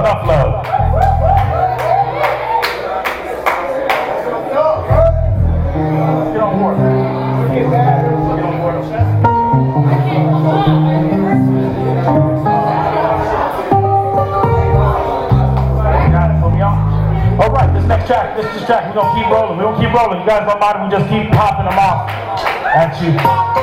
enough love. Get on board. Get on board, okay? Got it, put me on. Alright, this next track, we're gonna keep rolling. You guys don't mind, we just keep popping them off at you.